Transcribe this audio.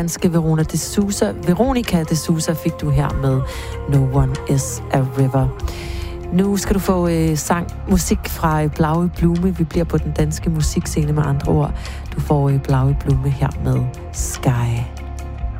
danske Veronica de Souza fik du her med No One Is a River. Nu skal du få musik fra Blaue Blume. Vi bliver på den danske musikscene med andre ord. Du får Blaue Blume her med Sky.